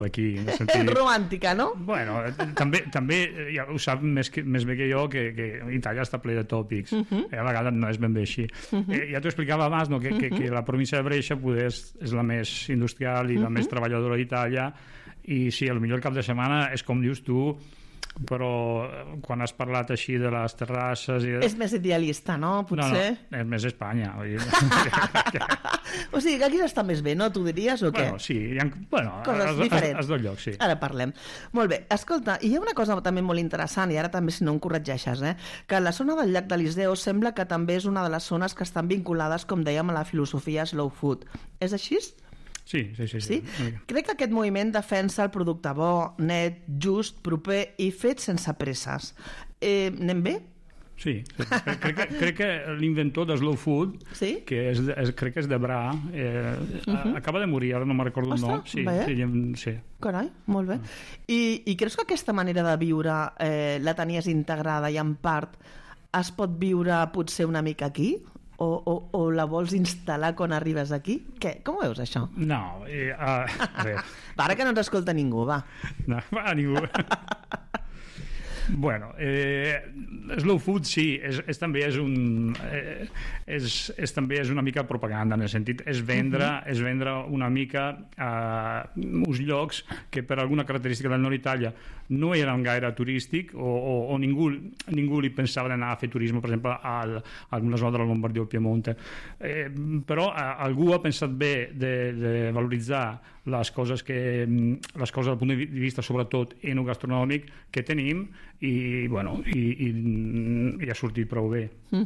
aquí, en el sentit... Romàntica, no? Bueno, també ja ho sap més bé que jo que Itàlia està ple de tòpics, a vegades no és ben bé així. Ja t'ho explicava abans, no? que la província de Brescia és la més industrial i la més treballadora d'Itàlia, i sí, potser el cap de setmana és com dius tu, però quan has parlat així de les terrasses és més idealista, no? Potser? No, és més Espanya. O sigui, que aquí està més bé, no? Tu diries o què? Bueno, sí, hi ha coses diferents. als dos llocs, sí. Ara parlem. Molt bé, escolta, hi ha una cosa també molt interessant, i ara també si no em corregeixes, que la zona del llac d'Eliseo sembla que també és una de les zones que estan vinculades, com dèiem, a la filosofia slow food. És així? Sí. Crec que aquest moviment defensa el producte bo, net, just, proper i fet sense presses. Anem bé? Sí. Crec que l'inventor de slow food, que crec que és de Bra, acaba de morir, ara no me'n recordo el nom. Sí. Carai, molt bé. I creus que aquesta manera de viure la tenies integrada i en part es pot viure potser una mica aquí? O la vols instal·lar quan arribes aquí? Què? Com ho veus, això? No, a veure... Ara que no ens escolta ningú, va. No, ningú. Bueno, slow food sí, també és una mica propaganda, en el sentit és vendre una mica uns llocs que per alguna característica del nord d'Itàlia no eren gaire turístic o ningú li pensava d'anar a fer turisme, per exemple a alguna zona de la Lombardia o el Piemonte, però algú ha pensat bé de valoritzar les coses del punt de vista sobretot enogastronòmic que tenim i ha sortit prou bé.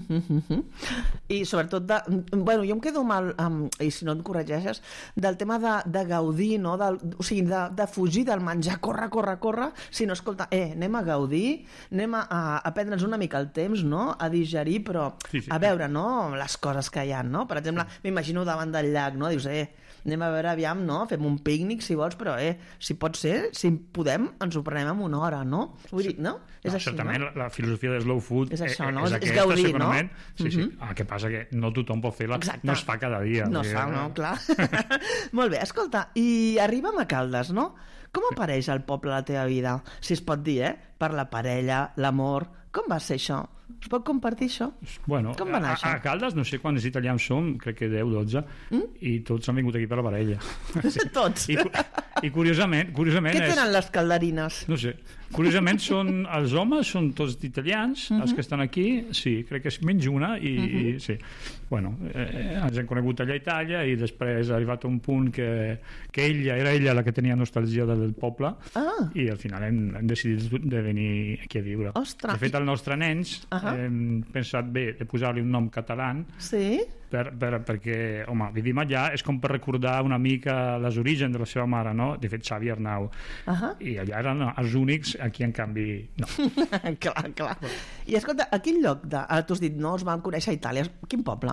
I sobretot jo em quedo mal i si no em corregeixes del tema de gaudir, no? O sigui, de fugir del menjar, córrer, sinó, escolta, anem a gaudir, anem a prendre'ns una mica el temps, no? A digerir, però a veure, no? Les coses que hi ha, no? Per exemple, m'imagino davant del llac, no? Dius, anem a veure, aviam, no? Fem un pícnic, si vols, però si pot ser, si podem, ens ho prenem en una hora, no? Vull dir, no? És així, certament, no? La filosofia de slow food és això, no? És gaudir, no? Sí. El que passa que no tothom pot fer-la, no es fa cada dia. No es fa, no, clar. Molt bé, escolta, i arribem a Caldes, no? Com apareix el poble a la teva vida? Si es pot dir, per la parella, l'amor... Com va ser això? Es pot compartir això? Bueno, com va anar això? A Caldes no sé quants italians som, crec que 10, 12, i tots han vingut aquí per la parella. Tots? I curiosament... Què tenen les calderines? No sé. Curiosament els homes són tots italians, els que estan aquí, sí, crec que és menys una, i sí. Bueno, ens hem conegut allà a Itàlia i després ha arribat a un punt que era ella la que tenia nostàlgia del poble i al final hem decidit de venir aquí a viure. Ostres! De fet, els nostres nens hem pensat bé de posar-li un nom català perquè, home, vivim allà, és com per recordar una mica les orígens de la seva mare, no? De fet, Xavi i Arnau. I allà eren els únics, aquí en canvi no. Clar. I escolta, a quin lloc tu has dit, no, us vam conèixer a Itàlia, quin poble?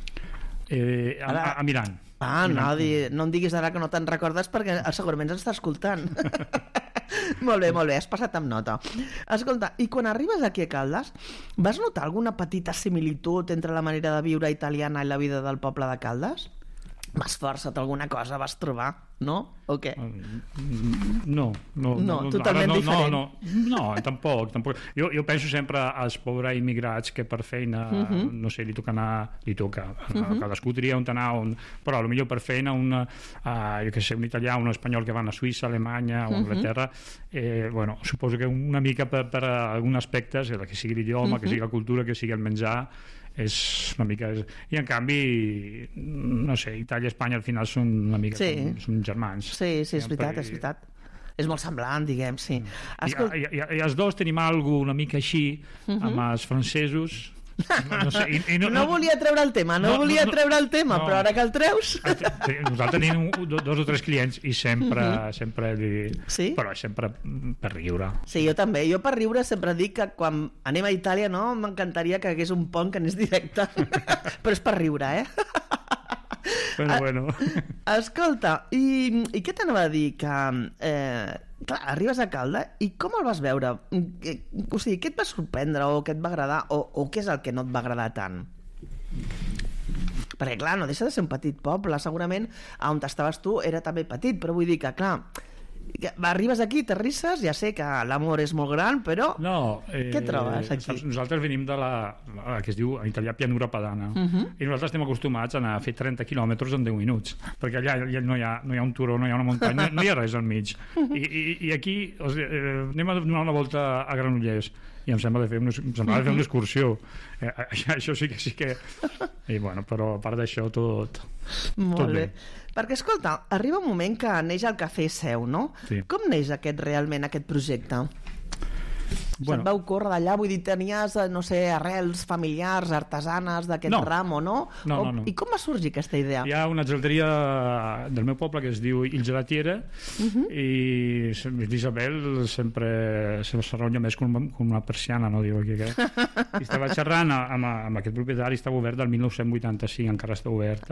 A Milà. No em diguis ara que no te'n recordes perquè segurament ens està escoltant. Molt bé, has passat amb nota. Escolta, i quan arribes aquí a Caldes, vas notar alguna petita similitud entre la manera de viure italiana i la vida del poble de Caldes? Vas força't alguna cosa, vas trobar, no? O què? No, totalment diferent. No, tampoc. Jo penso sempre als pobres immigrats que per feina, no sé, li toca, cadascú tria on anar, però potser per feina jo que sé, un italià, un espanyol que van a Suïssa, Alemanya o Anglaterra, suposo que una mica per alguns aspectes, que sigui l'idioma, que sigui la cultura, que sigui el menjar, és una mica... I en canvi, no sé, Itàlia i Espanya al final són una mica són germans. Sí, és veritat. És molt semblant, diguem, sí. I els dos tenim alguna una mica així amb els francesos. No volia treure el tema, però ara que el treus... Nosaltres tenim 2 o 3 clients i sempre però sempre per riure. Sí, jo també. Jo per riure sempre dic que quan anem a Itàlia m'encantaria que hagués un pont que anés directe, però és per riure, Bueno. Escolta, i què t'anava a dir? Clar, arribes a Caldes i com el vas veure? O sigui, què et va sorprendre o què et va agradar o què és el que no et va agradar tant? Perquè clar, no deixa de ser un petit poble, segurament on estaves tu era també petit, però vull dir que clar, Arribes aquí, t'arrisses, ja sé que l'amor és molt gran, però No, què trobes aquí? Nosaltres venim de la que es diu en italià pianura padana, i nosaltres estem acostumats a anar a fer 30 quilòmetres en 10 minuts, perquè allà no hi ha un turó, no hi ha una muntanya, no hi ha res al mig. I aquí anem a donar una volta a Granollers i em sembla de fer una excursió. Això sí que... I bueno, però a part d'això tot Molt bé. bé. Perquè, escolta, arriba un moment que neix el Cafè Seu, no? Sí. Com neix realment aquest projecte? Bueno. Se't va ocórrer d'allà, vull dir, tenies, no sé, arrels familiars, artesanes d'aquest ram o no? No. I com va sorgir aquesta idea? Hi ha una gelateria del meu poble que es diu Il Gelatiere, i l'Isabel sempre s'arronja més com una persiana, no? Diu aquí, I estava xerrant amb aquest propietari, estava obert del 1985, encara està obert.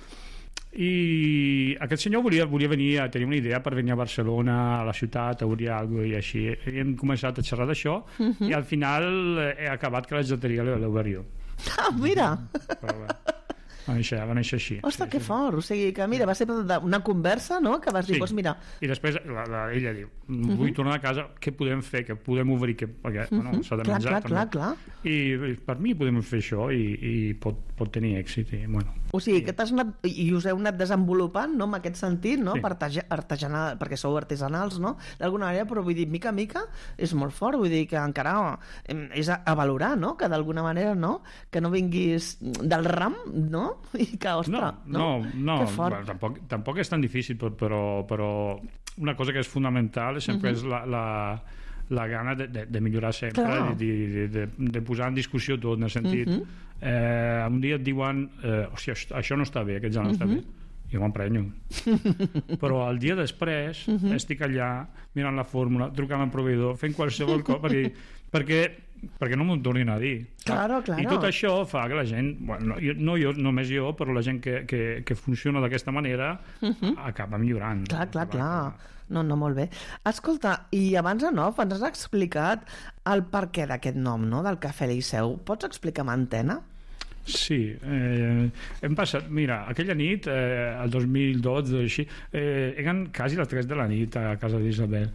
I aquest senyor volia venir, tenia una idea per venir a Barcelona, a la ciutat, a obrir alguna cosa i així. I hem començat a xerrar d'això i al final he acabat que la gelateria l'he obert jo. Mira! Però bé, va néixer així. Ostres, que fort! O sigui que, mira, va ser una conversa, no?, que vas dir, doncs mira... I després ella diu, vull tornar a casa, què podem fer, què podem obrir, perquè s'ha de menjar. Clar. I per mi podem fer això i pot tenir èxit. I, bueno, o sigui, que t'has anat, i us heu anat desenvolupant, no?, en aquest sentit, no?, artesanal, perquè sou artesanals, no?, d'alguna manera, però vull dir, mica a mica és molt fort, vull dir que encara és a valorar, no?, que d'alguna manera, no?, que no vinguis del ram, no?, i que, ostres, no, bueno, tampoc és tan difícil, però una cosa que és fonamental sempre és la gana de millorar sempre, de posar en discussió tot, en el sentit un dia et diuen hòstia, això no està bé, aquest ja no està bé, jo m'emprenyo, però el dia després estic allà mirant la fórmula, trucant al proveïdor, fent qualsevol cosa perquè no m'ho tornin a dir. Claro. I tot això fa que la gent, bueno, només jo, però la gent que funciona d'aquesta manera acaba millorant. Clar. No, molt bé. Escolta, i abans en off ens has explicat el perquè d'aquest nom, no?, del Cafè Liceu. Pots explicar amb antena? Sí, hem passat, mira, aquella nit, el 2012, així, eren quasi les 3 de la nit a casa d'Isabel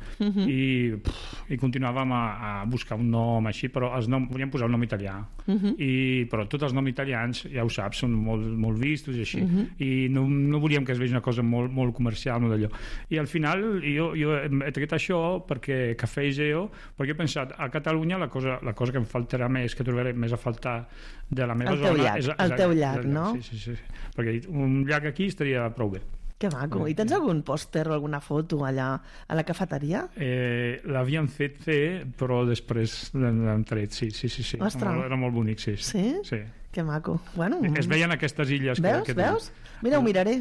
i continuàvem a buscar un nom així, però volíem posar un nom italià, però tots els noms italians, ja ho saps, són molt vistos i així, i no volíem que es vegi una cosa molt comercial, no d'allò. I al final jo he tret això perquè Cafè Iseo, perquè he pensat, a Catalunya la cosa que em faltarà més, que trobaré més a faltar de la meva zona, el teu llac, no? Sí. Perquè un llac aquí estaria prou bé. Que maco. I tens algun pòster o alguna foto allà a la cafeteria? L'havíem fet fer, però després l'hem tret, sí. Era molt bonic, sí. Sí? Que maco. Bueno, es veien aquestes illes veus? Mira, ho miraré.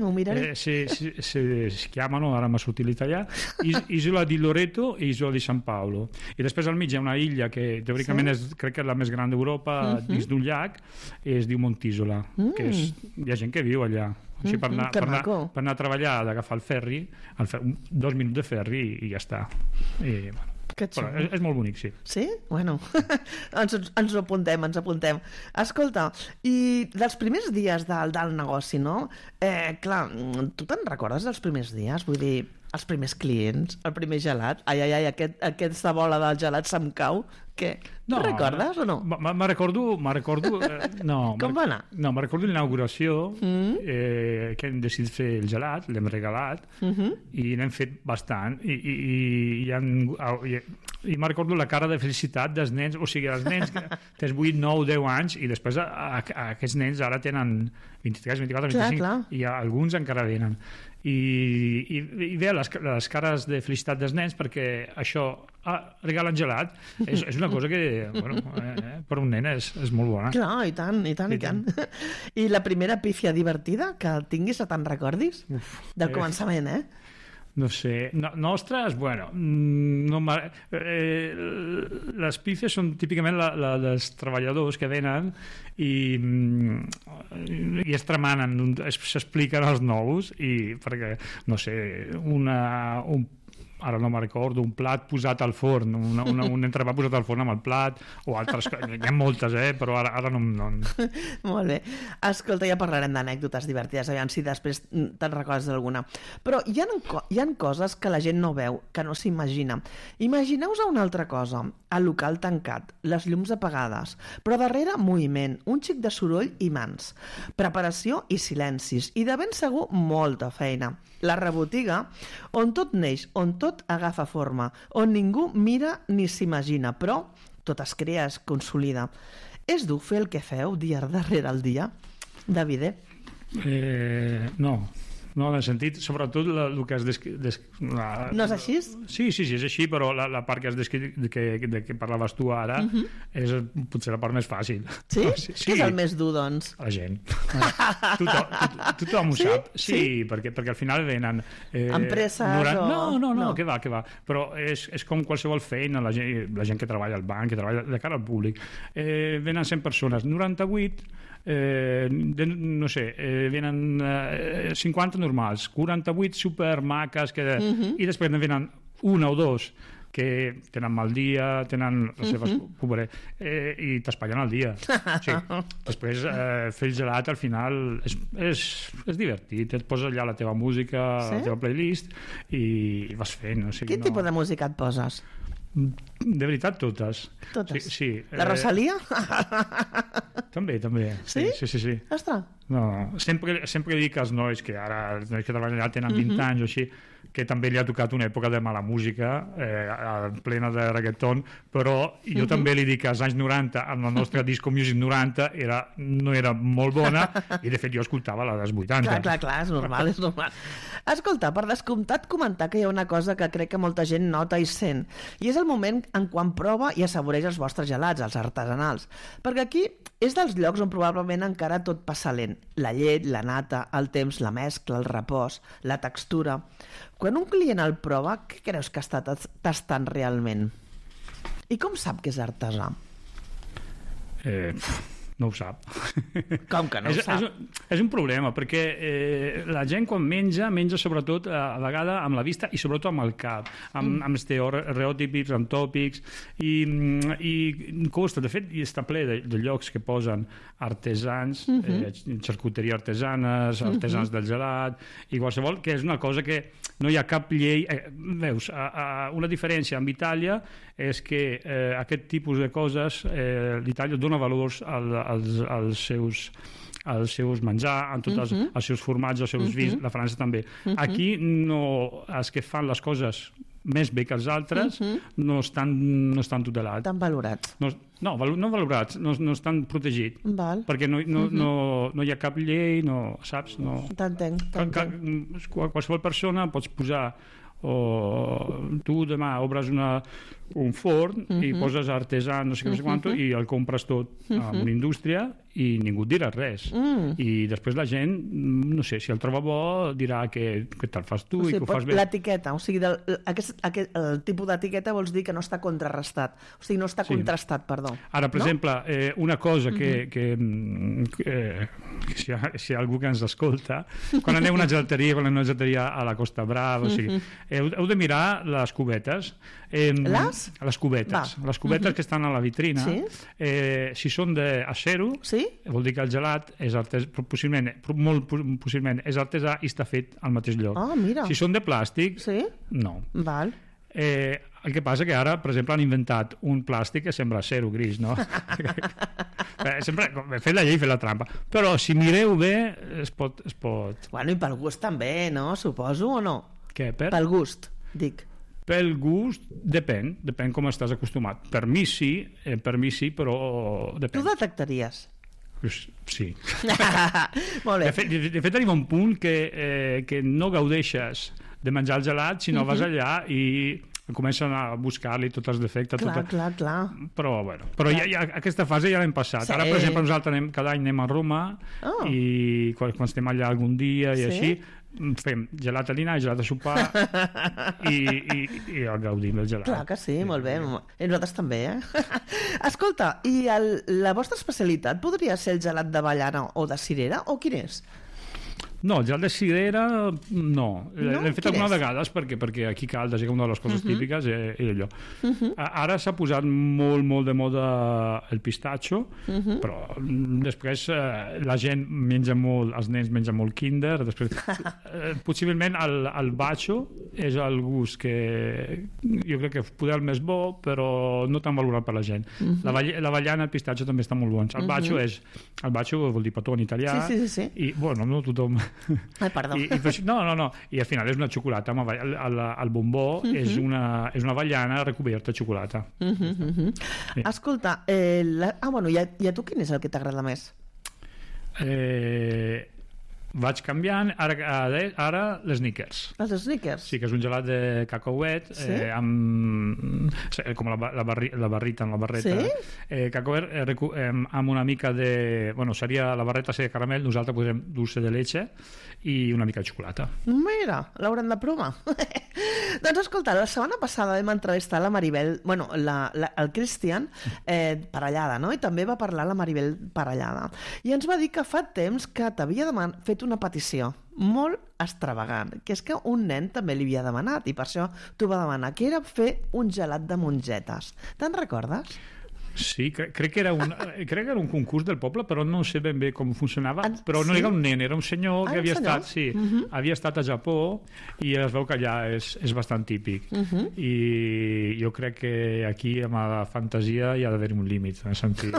Si chiamano, ara m'ha sortit l'italià, Isola di Loreto i Isola di San Paolo. I després al mig hi ha una illa que teòricament crec que és la més gran d'Europa, dins d'un llac, i es diu Montisola, que hi ha gent que viu allà. Així per anar a treballar, d'agafar el ferri, 2 minuts de ferri i ja està. I, bueno, però és molt bonic, sí. Sí? Bueno, ens ho apuntem. Escolta, i dels primers dies del negoci, no? Clar, tu te'n recordes dels primers dies? Vull dir, els primers clients, el primer gelat, aquesta bola del gelat se'm cau, què? No, recordes o no? Me'n recordo no. Com va anar? No, me'n recordo l'inauguració, que hem decidit fer el gelat, l'hem regalat, i n'hem fet bastant, i me'n recordo la cara de felicitat dels nens, o sigui, els nens que tens 8, 9, 10 anys, i després aquests nens ara tenen 23, 24, 25, clar. I alguns encara venen. I bé, les cares de felicitat dels nens, perquè això, regalen gelat, és una cosa que, bueno, per un nen és molt bona. Clar, i tant. I la primera pífia divertida que tinguis, te'n recordis? Del començament, No sé, nostres, bueno, les pífies són típicament dels treballadors que venen i es tramanen, s'expliquen els nous, i perquè, no sé, ara no me'n recordo, un plat posat al forn, un entrepà posat al forn amb el plat, o altres coses, hi ha moltes, però ara no... Molt bé. Escolta, ja parlarem d'anècdotes divertides, aviam si després te'n recordes d'alguna. Però hi ha coses que la gent no veu, que no s'imagina. Imagineu-vos una altra cosa, el local tancat, les llums apagades, però darrere moviment, un xic de soroll i mans, preparació i silencis, i de ben segur molta feina. La rebotiga, on tot neix, on tot agafa forma, on ningú mira ni s'imagina, però tot es crea, es consolida. És dur fer el que feu dia darrere el dia, Davide? No, en el sentit, sobretot el que has no és així? Sí, és així, però la part que has descrit, que parlaves tu ara, és potser la part més fàcil. Sí? Què és el més dur, doncs? La gent. Tothom ho sap. Sí, perquè al final venen... Empreses o... No, que va. Però és com qualsevol feina, la gent que treballa al banc, que treballa de cara al públic. Venen 100 persones, 98... no sé, venen 50 normals, 48 supermaques i després ne venen una o dos que tenen mal dia, tenen les seves i t'espatllen el dia. Sí. Després fer el gelat al final és divertit, et poses allà la teva música, la teva playlist i vas fent. Quin tipus de música et poses? De veritat, totes. Sí. La Rosalia? També. Sí. Ostres. No, sempre dic als nois que ara els nois que treballen allà tenen 20 anys o així, que també li ha tocat una època de mala música plena de reggaeton, però jo també li dic que als anys 90 amb la nostra Disco Music 90 no era molt bona i de fet jo escoltava la dels 80. Clar, és normal. Escolta, per descomptat comentar que hi ha una cosa que crec que molta gent nota i sent, i és el moment en quan prova i assaboreix els vostres gelats, els artesanals, perquè aquí és dels llocs on probablement encara tot passa lent. La llet, la nata, el temps, la mescla, el repòs, la textura... Quan un client el prova, què creus que està tastant realment? I com sap que és artesà? No ho sap. Com que no ho sap? És un problema, perquè la gent quan menja sobretot a vegada amb la vista i sobretot amb el cap, amb estereotípics, amb tòpics, i costa. De fet, està ple de llocs que posen artesans, xarcuteria artesanes, artesans del gelat, i qualsevol, que és una cosa que no hi ha cap llei. Veus, una diferència amb Itàlia és que aquest tipus de coses l'Itàlia dona valors als seus menjar, en tots els seus formats, els seus vins, la França també. Aquí els que fan les coses més bé que els altres no estan tutelats. Estan valorats. No valorats, no estan protegits. Perquè no hi ha cap llei, saps? T'entenc. Qualsevol persona pots posar tu demà obres un forn i poses artesà no sé quant i el compres tot a una indústria i ningú et dirà res i després la gent, no sé, si el troba bo dirà que te'l fas tu i que ho fas bé. L'etiqueta, o sigui el tipus d'etiqueta vols dir que no està contrarrestat, o sigui no està contrastat, perdó. Ara, per exemple, una cosa que si hi ha algú que ens escolta, quan aneu a una gelateria a la Costa Brava, o sigui, heu de mirar les cubetes. Les cubetes que estan a la vitrina, si són d'acero, vol dir que el gelat és molt possiblement és artesà i està fet al mateix lloc. Si són de plàstic, no. El que passa que ara, per exemple, han inventat un plàstic que sembla acero gris, no? Sempre fet la llei i fet la trampa. Però si mireu bé es pot... Bueno, i pel gust també, no? Suposo, o no? Què? Pel gust, dic. Pel gust, depèn com estàs acostumat. Per mi sí, però depèn. Tu detectaries? Sí. Molt bé. De fet, arriba un punt que no gaudeixes de menjar el gelat, sinó vas allà i comencen a buscar-li tots els defectes. Clar. Però aquesta fase ja l'hem passat. Ara, per exemple, nosaltres cada any anem a Roma i quan estem allà algun dia i així fem gelat a dinar, gelat a sopar i el gaudim del gelat. Clar que sí, molt bé. I nosaltres també, Escolta, i la vostra especialitat podria ser el gelat d'avellana o de cirera, o quin és? No, el gelat de cirera no. L'hem fet Quin algunes és? vegades perquè aquí a Caldes és una de les coses típiques i allò. Ara s'ha posat molt de moda el pistatxo, però després la gent menja molt, els nens mengen molt Kinder, després possiblement el batxo és el gust que jo crec que poder el més bo, però no tan valorat per la gent. L'avellana, el pistatxo també està molt bons. El batxo vol dir petó en italià, Sí. i bueno, no tothom... Ai, perdó. No, i al final és una xocolata amb el bombó és una avellana recoberta de xocolata. Sí. Escolta, i a tu quin és el que t'agrada més? Vaig canviant, ara les Snickers. Els Snickers? Sí, que és un gelat de cacauet com la barrita amb la barreta. Sí? Cacauet amb una mica de... Bueno, seria la barreta de caramel, nosaltres posem dulce de leche i una mica de xocolata. Mira, l'haurem de provar. Doncs escolta, la setmana passada vam entrevistar la Maribel, bueno, el Cristian Parellada, no? I també va parlar la Maribel Parellada. I ens va dir que fa temps que t'havia fet una petició molt extravagant, que és que un nen també li havia demanat, i per això t'ho va demanar, que era fer un gelat de mongetes. Te'n recordes? Sí, crec que era un concurs del poble, però no sé ben bé com funcionava, però no era un nen, era un senyor que havia estat, havia estat a Japó i es veu que allà és bastant típic. I jo crec que aquí amb la fantasia hi ha d'haver un límit, en el sentit...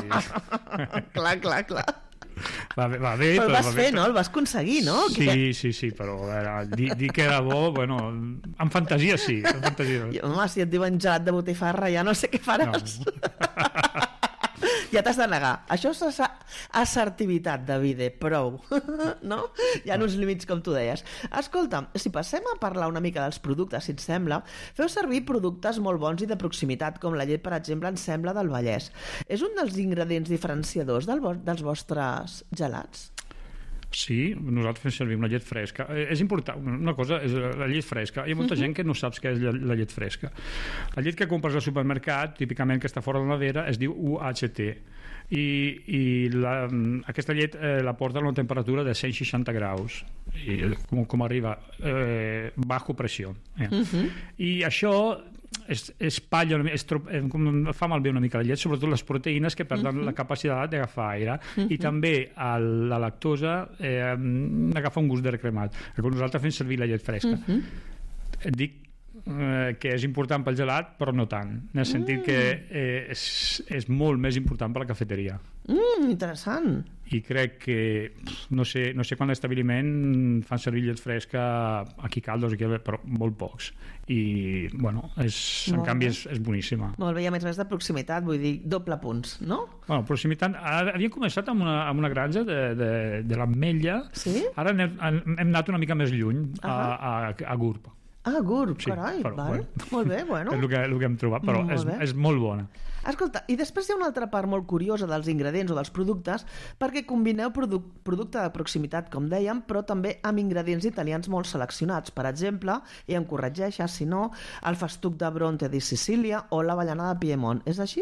Clar. Va bé, però el vas fer, no? El vas aconseguir, no? Sí, però dir que era bo, bueno, amb fantasia sí. Home, si et diuen gelat de botifarra ja no sé què faràs. No. Ja t'has de negar. Això és assertivitat, Davide, prou. No? Hi ha uns límits, com tu deies. Escolta, si passem a parlar una mica dels productes, si et sembla, feu servir productes molt bons i de proximitat, com la llet, per exemple, em sembla, del Vallès. És un dels ingredients diferenciadors dels vostres gelats? Sí, nosaltres fem servir una llet fresca. És important, una cosa és la llet fresca. Hi ha molta gent que no saps què és la llet fresca. La llet que compres al supermercat, típicament que està fora de la nevera, es diu UHT. I aquesta llet la porta a una temperatura de 160 graus. I com arriba? Bajo pressió. I això espatlla, fa malbé una mica la llet, sobretot les proteïnes que perden la capacitat d'agafar aire, i també la lactosa agafa un gust de cremat. Nosaltres fem servir la llet fresca. Et dic que és important pel gelat, però no tant, en el sentit que és molt més important per la cafeteria. Interessant. I crec que no sé quant d'establiment fan servir llet fresca aquí a Caldes, però molt pocs, i bueno, en canvi és boníssima. Molt bé, i a més de proximitat, vull dir, doble punts, no? Bueno, proximitat, havíem començat amb una granja de l'Ametlla. Sí? Ara hem anat una mica més lluny, a Gurb. Gurb, Sí, carai, però, val. Molt bé, bueno. És el que hem trobat, però és molt bona. Escolta, i després hi ha una altra part molt curiosa dels ingredients o dels productes, perquè combineu producte de proximitat, com dèiem, però també amb ingredients italians molt seleccionats. Per exemple, i em corregeixes, si no, el festuc de Bronte di Sicília o l'avellana de Piemont. És així?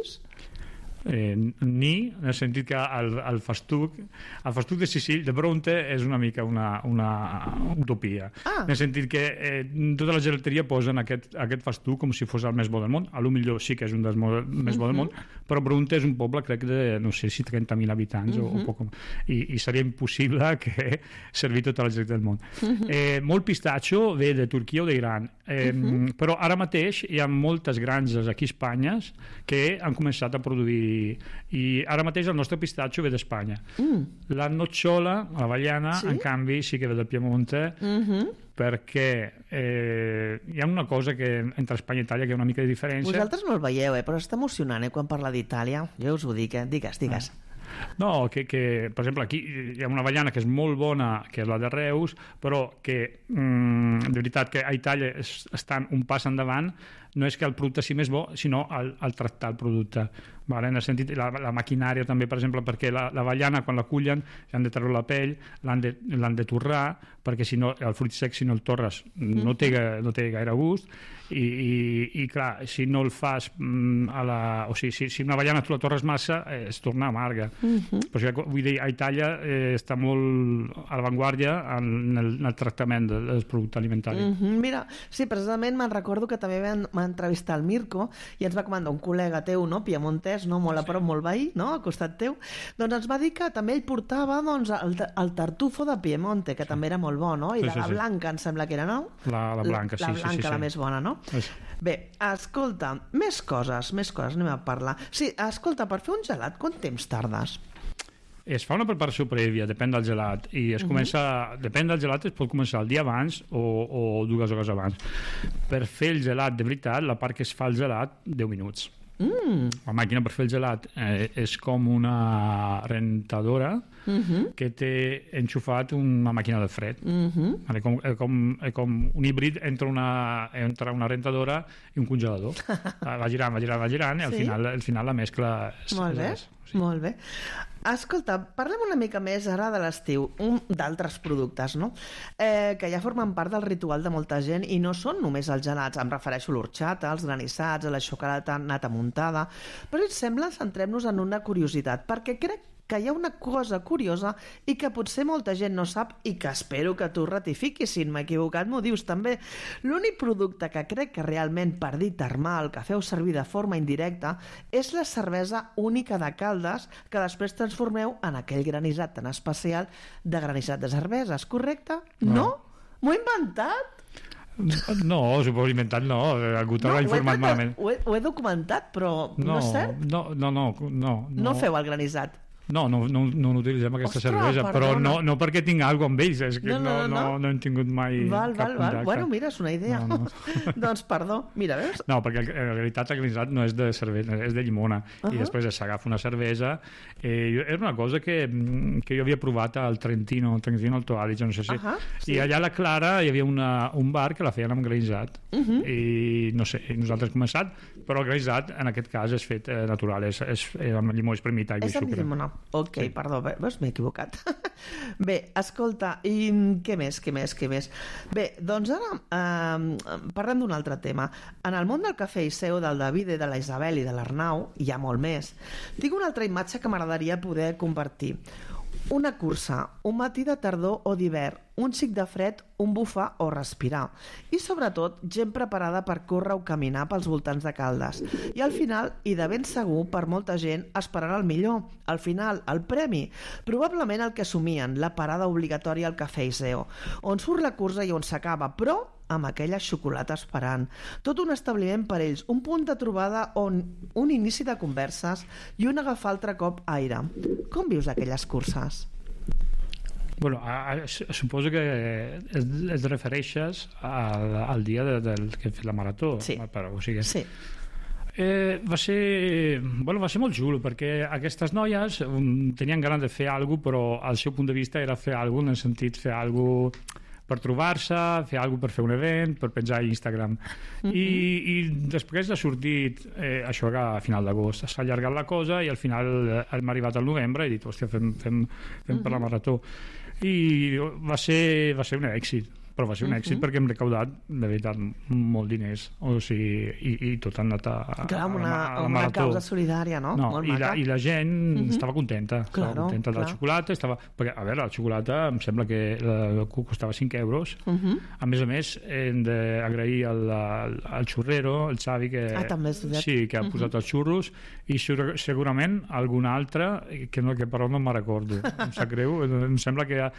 En el sentit que el festuc de Sicília, de Bronte, és una mica una utopia. En el sentit que tota la gelateria posen aquest festuc com si fos el més bo del món. A lo millor sí que és un dels més bo del món, però Bronte és un poble, crec, de no sé si 30.000 habitants o poc, i seria impossible que servir tota la gelateria del món. Molt pistatxo ve de Turquia o d'Iran, però ara mateix hi ha moltes granges aquí a Espanya que han començat a produir, i ara mateix el nostre pistatxo ve d'Espanya. La nocciola, l'avellana, en canvi sí que ve del Piemonte, perquè hi ha una cosa que entre Espanya i Itàlia que hi ha una mica de diferència. Vosaltres no el veieu, però està emocionant quan parla d'Itàlia. Jo us ho dic, digues. No, que per exemple aquí hi ha una avellana que és molt bona, que és la de Reus, però que de veritat que a Itàlia estan un pas endavant. No és que el producte sigui més bo, sinó el tractar el producte. Vale, en el sentit, la maquinària també, per exemple, perquè l'avellana quan la cullen han de treure la pell, l'han de torrar, perquè si no, el fruit sec, si no el torres, no té gaire gust, i clar, si no el fas o sigui, si una avellana tu la torres massa, es torna amarga. Però vull dir, a Itàlia està molt a l'avantguàrdia en el tractament dels productes alimentaris. Mira, sí, precisament me'n recordo que també vam entrevistar el Mirko i ens va comentar un col·lega teu, no? Piemontès, no? Molt a prop, molt veí, no? Al costat teu. Doncs ens va dir que també ell portava el tartufo de Piemonte, que també era molt bo, no? I de la blanca, em sembla que era, no? La blanca, sí. La blanca, la més bona, no? Bé, escolta, més coses, anem a parlar. Sí, escolta, per fer un gelat, quant temps tardes? Es fa una preparació prèvia, depèn del gelat, i es comença, depèn del gelat, es pot començar el dia abans o 2 hores abans. Per fer el gelat de veritat, la part que es fa el gelat, 10 minuts. La màquina per fer el gelat és com una rentadora que té enxufat una màquina de fred. Com un híbrid entre una rentadora i un congelador. Va girant, i al final la mescla molt bé. Escolta, parlem una mica més ara de l'estiu, d'altres productes, no? Que ja formen part del ritual de molta gent i no són només els gelats, em refereixo a l'orxata, els granissats, a la xocolata nata muntada, però si et sembla, centrem-nos en una curiositat, perquè crec que hi ha una cosa curiosa i que potser molta gent no sap i que espero que tu ratifiquis, si m'he equivocat m'ho dius també. L'únic producte que crec que realment per dir termal, que feu servir de forma indirecta, és la cervesa única de Caldes que després transformeu en aquell granissat tan especial de granissat de cerveses, correcte? No? M'ho he inventat? No, suposo inventat no, algú t'haurà informat malament. Ho he documentat, però no és cert? No feu el granissat. No utilitzem aquesta cervesa, però no perquè tinc alguna cosa amb ells, és que no hem tingut mai cap contacte. Bueno, mira, és una idea. Doncs perdó, mira, veus? No, perquè en realitat el granissat no és de cervesa, és de llimona, i després s'agafa una cervesa. Era una cosa que jo havia provat al Trentino Alto Adige, no sé si. I allà a la Clara hi havia un bar que la feien amb granissat, i no sé, nosaltres hem començat, però el granissat en aquest cas és fet natural, és amb llimó espremit, aigua i sucre. És amb llimona. Ok, sí. Perdó, veus, m'he equivocat. Bé, escolta, i què més? Bé, doncs ara parlem d'un altre tema. En el món del cafè i seu, del David, de la Isabel i de l'Arnau, hi ha molt més. Tinc una altra imatge que m'agradaria poder compartir. Una cursa, un matí de tardor o d'hivern, un xic de fred, un bufar o respirar. I sobretot, gent preparada per córrer o caminar pels voltants de Caldes. I al final, i de ben segur, per molta gent, esperarà el millor. Al final, el premi. Probablement el que somien, la parada obligatòria al Cafè Iseo, on surt la cursa i on s'acaba, però amb aquella xocolata esperant. Tot un establiment per ells, un punt de trobada on un inici de converses i un agafar altre cop aire. Com vius aquelles curses? Bueno, suposo que es refereixes al dia del que he fet la marató. Sí. O sigui, sí. Va ser molt xulo perquè aquestes noies tenien ganes de fer alguna cosa, però al seu punt de vista era fer alguna cosa, en el sentit fer alguna cosa per trobar-se, fer alguna cosa per fer un event, per penjar a Instagram. I després ha sortit això que a final d'agost s'ha allargat la cosa i al final hem arribat al novembre i he dit, hòstia, fem per la marató. I va ser un èxit, però va ser un èxit perquè hem recaudat de veritat molt diners, o sigui, i tot ha anat a la una causa solidària, no? Molt maca. I la gent estava contenta, de la xocolata, perquè, a veure, la xocolata em sembla que costava 5 euros. A més, hem d'agrair al xurrero, el Xavi, que ha posat els xurros, i segurament algun altre que però no me'n recordo, em sap greu, em sembla que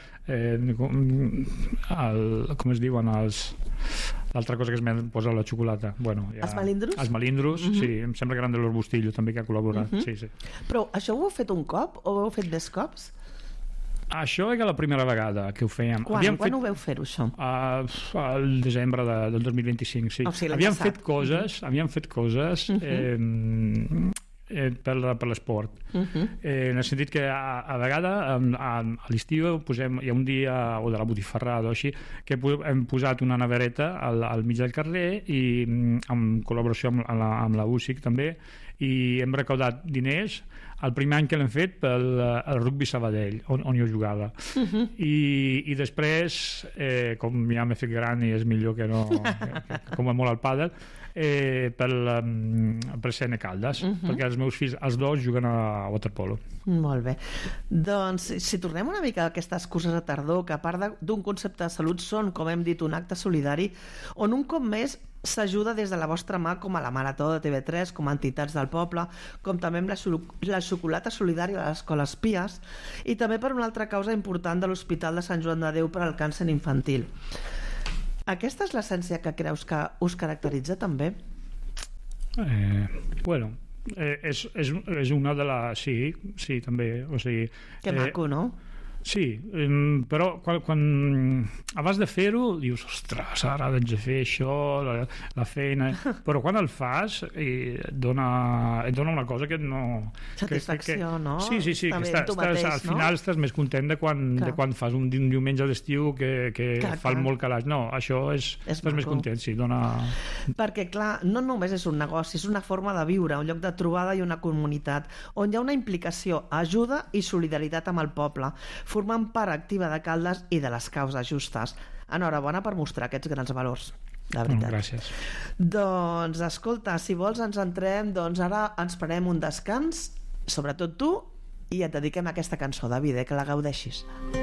com es diuen l'altra cosa que es posa a la xocolata, els melindros? Els melindros, sí, em sembla que eren de l'Or Bustillo també, que ha col·laborat. Sí. Però això ho heu fet un cop o ho heu fet més cops? Això era la primera vegada que ho fèiem. Quan ho veu fer-ho, això? Al desembre del 2025, sí. O sigui, havíem fet coses per l'esport. En el sentit que a vegades a l'estiu hi ha un dia o de la botifarrada o així que hem posat una nevereta al mig del carrer i en col·laboració amb la UCIC també, i hem recaudat diners el primer any que l'hem fet pel rugby Sabadell, on jo jugava. I després, com ja m'he fet gran i és millor que no, com va molt al pàdel, per CN Caldes, perquè els meus fills, els dos, juguen a waterpolo. Molt bé. Doncs, si tornem una mica a aquestes curses de tardor, que a part d'un concepte de salut són, com hem dit, un acte solidari, on un cop més s'ajuda des de la vostra mà, com a la Marató de TV3, com a entitats del poble, com també amb la xocolata solidària a l'Escola Espies, i també per una altra causa important de l'Hospital de Sant Joan de Déu per al càncer infantil. Aquesta és l'essència que creus que us caracteritza també? Bueno, és una de les... Sí, també. O sigui, que maco, no? Sí, però quan abans de fer-ho dius, ostres, ara haig de fer això, la feina, però quan el fas et dona una cosa que no... Satisfacció, no? Sí, al final estàs més content de quan fas un diumenge d'estiu que fa molt calaix. No, això estàs més content, sí, dona... Perquè, clar, no només és un negoci, és una forma de viure, un lloc de trobada i una comunitat, on hi ha una implicació, ajuda i solidaritat amb el poble, formant part activa de Caldes i de les causes justes. Enhorabona per mostrar aquests grans valors, de veritat. Gràcies. Doncs, escolta, si vols ens entrem, doncs ara ens farem un descans, sobretot tu, i et dediquem a aquesta cançó, David, que la gaudeixis.